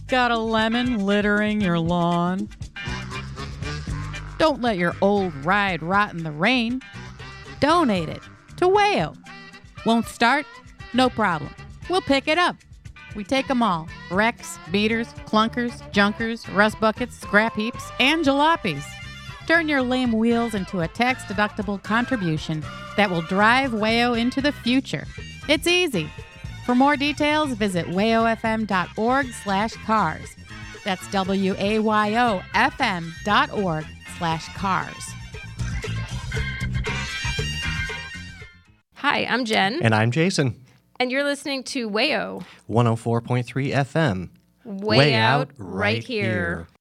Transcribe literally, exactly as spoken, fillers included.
Got a lemon littering your lawn? Don't let your old ride rot in the rain. Donate it to Wayo. Won't start? No problem. We'll pick it up. We take them all. Wrecks, beaters, clunkers, junkers, rust buckets, scrap heaps, and jalopies. Turn your lame wheels into a tax-deductible contribution that will drive Wayo into the future. It's easy. For more details, visit wayofm.org slash cars. That's W-A-Y-O-F-M dot org slash cars. Hi, I'm Jen. And I'm Jason. And you're listening to Wayo. one oh four point three F M. Way, Way out, out right, right here. here.